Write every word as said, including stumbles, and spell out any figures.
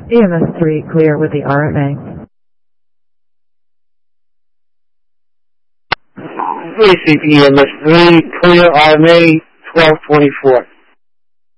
E M S three, clear with the R M A. Receive E M S three, clear R M A twelve twenty-four.